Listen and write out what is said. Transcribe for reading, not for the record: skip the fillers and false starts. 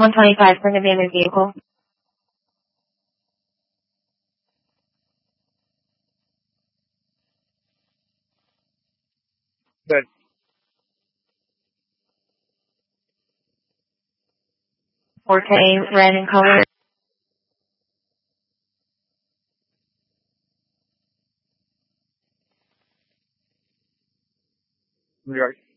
125 for the abandoned vehicle. Good. Forte, red in color. New York.